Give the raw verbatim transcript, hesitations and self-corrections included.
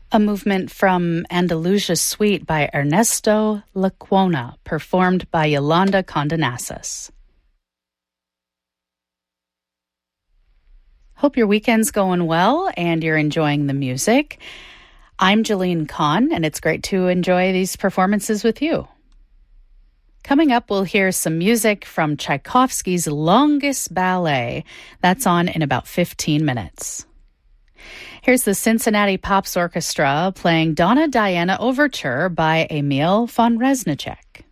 A movement from Andalusia Suite by Ernesto Lecuona, performed by Yolanda Condonassis. Hope your weekend's going well and you're enjoying the music. I'm Jolene Kahn, and it's great to enjoy these performances with you. Coming up, we'll hear some music from Tchaikovsky's longest ballet. That's on in about fifteen minutes. Here's the Cincinnati Pops Orchestra playing Donna Diana Overture by Emil von Reznicek.